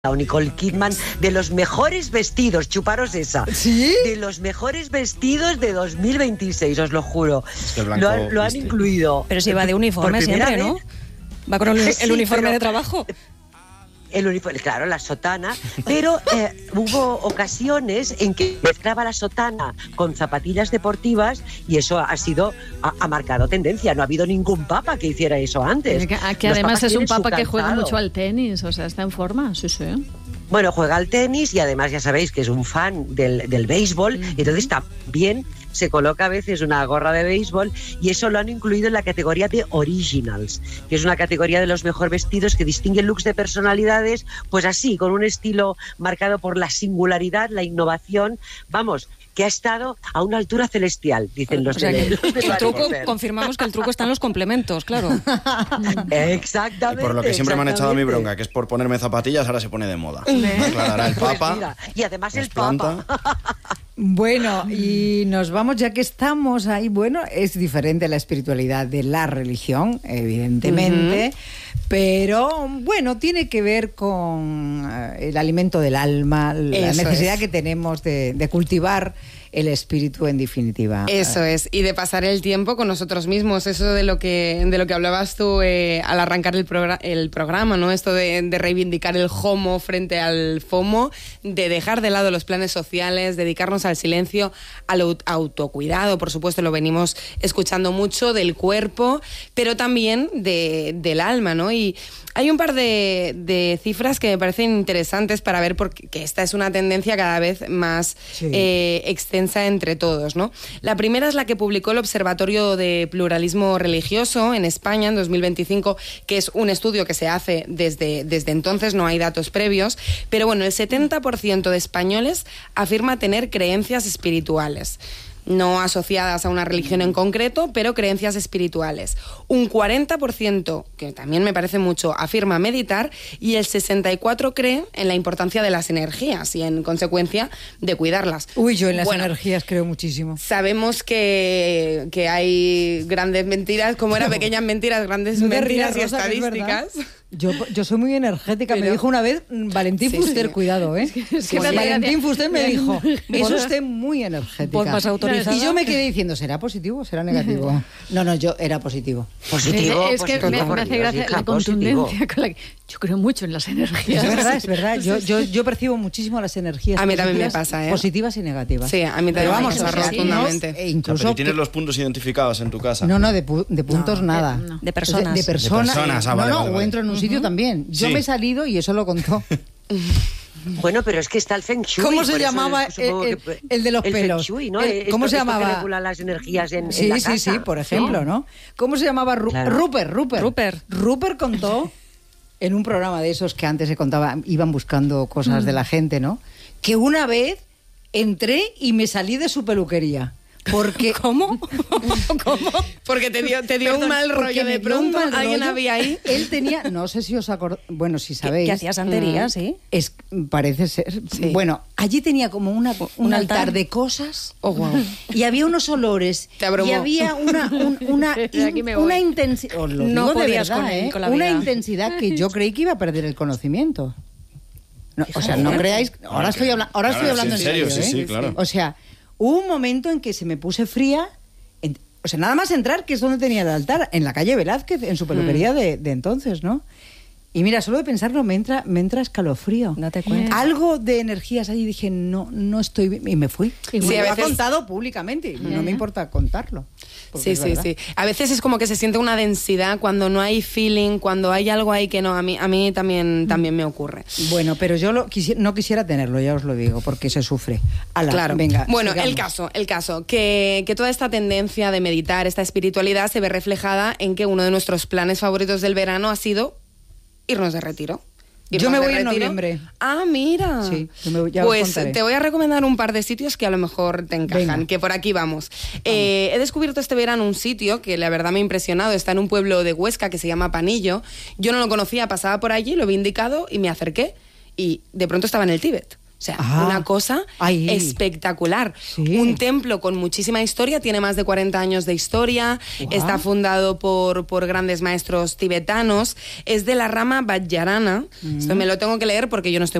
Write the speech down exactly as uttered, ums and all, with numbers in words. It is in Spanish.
Nicole Kidman, de los mejores vestidos, chuparos esa. ¿Sí? De los mejores vestidos de dos mil veintiséis, os lo juro. Es que el blanco, lo, han, lo han incluido. Pero si va de uniforme siempre, ¿no? Va con el, Sí, el uniforme pero, de trabajo. El uniforme, claro, la sotana, pero eh, hubo ocasiones en que mezclaba la sotana con zapatillas deportivas y eso ha sido, ha, ha marcado tendencia. No ha habido ningún papa que hiciera eso antes. Que, que además es un papa que juega mucho al tenis, o sea, está en forma, sí, sí. Bueno, juega al tenis y además ya sabéis que es un fan del, del béisbol, uh-huh. y entonces también se coloca a veces una gorra de béisbol y eso lo han incluido en la categoría de Originals, que es una categoría de los mejores vestidos que distinguen looks de personalidades, pues así, con un estilo marcado por la singularidad, la innovación, vamos, que ha estado a una altura celestial, dicen los, o sea, de, que los de el truco, confirmamos que el truco está en los complementos, claro. Exactamente. Y por lo que siempre me han echado a mi bronca, que es por ponerme zapatillas, ahora se pone de moda. Me aclarará el Papa. Pues mira, y además el Papa. Bueno, y nos vamos, ya que estamos ahí, bueno, es diferente la espiritualidad de la religión, evidentemente, uh-huh. pero bueno, tiene que ver con el alimento del alma, la Eso necesidad es. que tenemos de, de cultivar el espíritu, en definitiva. Eso es, y de pasar el tiempo con nosotros mismos, eso de lo que de lo que hablabas tú eh, al arrancar el, progr- el programa, ¿no? Esto de, de reivindicar el homo frente al FOMO, de dejar de lado los planes sociales, dedicarnos al silencio, al aut- autocuidado, por supuesto, lo venimos escuchando mucho, del cuerpo, pero también de, del alma, ¿no? Y hay un par de, de cifras que me parecen interesantes para ver porque que esta es una tendencia cada vez más sí. eh, extensa entre todos, ¿no? La primera es la que publicó el Observatorio de Pluralismo Religioso en España en dos mil veinticinco, que es un estudio que se hace desde, desde entonces, no hay datos previos, pero bueno, el setenta por ciento de españoles afirma tener creencias espirituales. No asociadas a una religión en concreto, pero creencias espirituales. Un cuarenta por ciento, que también me parece mucho, afirma meditar y el sesenta y cuatro por ciento cree en la importancia de las energías y, en consecuencia, de cuidarlas. Uy, yo en las bueno, energías creo muchísimo. Sabemos que, que hay grandes mentiras, como era pequeñas mentiras, grandes no mentiras y Rosa, estadísticas. Yo, yo soy muy energética, pero me dijo una vez Valentín sí, Fuster, sí. cuidado, ¿eh? Es que, es que pues Valentín Fuster me dijo, es usted muy energética. Por más autorizada. Y yo me quedé diciendo, ¿será positivo o será negativo? No, no, yo era positivo. Positivo, Es que positivo, me, me hace gracia la contundencia positivo. con la que yo creo mucho en las energías. Es verdad, es verdad. Yo, yo, yo percibo muchísimo las energías. A mí también me pasa, ¿eh? Positivas y negativas. Sí, a mí también pero me vamos, pasa rotundamente. E incluso o sea, pero tienes que... los puntos identificados en tu casa. No, no, de, pu- de puntos no, nada. De, no. de personas. De, de personas. De personas, ah, no, vale, no, vale, o vale. entro en un uh-huh. sitio también. Yo sí. me he salido y eso lo contó. Bueno, pero es que está el Feng Shui. ¿Cómo se por llamaba eso, el, el, que, el de los el pelos? Feng Shui, ¿no? El, ¿Cómo esto, se llamaba? Esto que regula las energías en, sí, en la sí, casa. sí, por ejemplo, ¿Sí? ¿no? ¿Cómo se llamaba? Ru- claro. Rupert, Rupert. Rupert. Rupert contó en un programa de esos que antes se contaba, iban buscando cosas mm. de la gente, ¿no? Que una vez entré y me salí de su peluquería. Porque, ¿Cómo? ¿Cómo? Porque te dio, te dio Perdón, un mal rollo de pronto. ¿Alguien había ahí? Él tenía, no sé si os acordáis, bueno, si sabéis. Que hacía santería, mm. ¿sí? Es, parece ser. Sí. Bueno, allí tenía como una, un, un altar? altar de cosas. Oh, wow. Y había unos olores. Te abrumó. Y había una, un, una, in, una intensidad. Os lo no digo de podías verdad, con, ¿eh? con la Una vida. intensidad que yo creí que iba a perder el conocimiento. No, o sea, no creáis. Ahora estoy, habla, ahora claro, estoy hablando sí, en serio. Sí, ¿eh? sí, claro. O sea, hubo un momento en que se me puse fría. En, o sea, nada más entrar, que es donde tenía el altar, en la calle Velázquez, en su peluquería mm. de, de entonces, ¿no? Y mira, solo de pensarlo me entra, me entra escalofrío. No te cuento. Algo de energías allí, dije, no, no estoy bien. Y me fui. Sí, me a lo veces... ha contado públicamente. Yeah. No me importa contarlo. Sí, sí, sí. A veces es como que se siente una densidad cuando no hay feeling, cuando hay algo ahí que no. A mí, a mí también, también me ocurre. Bueno, pero yo lo, quisi- no quisiera tenerlo, ya os lo digo, porque se sufre. Ala, claro. Venga, bueno, sigamos. el caso, el caso, que, que toda esta tendencia de meditar, esta espiritualidad, se ve reflejada en que uno de nuestros planes favoritos del verano ha sido irnos de retiro. Yo me voy en noviembre. Ah, mira. Sí, yo me, ya pues os contaré. Te voy a recomendar un par de sitios que a lo mejor te encajan, Venga. que por aquí vamos. vamos. Eh, he descubierto este verano un sitio que la verdad me ha impresionado. Está en un pueblo de Huesca que se llama Panillo. Yo no lo conocía, pasaba por allí, lo vi indicado y me acerqué. Y de pronto estaba en el Tíbet. O sea, Ah. una cosa Ay. espectacular. Sí. Un templo con muchísima historia, tiene más de cuarenta años de historia, Guau. está fundado por, por grandes maestros tibetanos, es de la rama Vajrayana. Esto me lo tengo que leer porque yo no estoy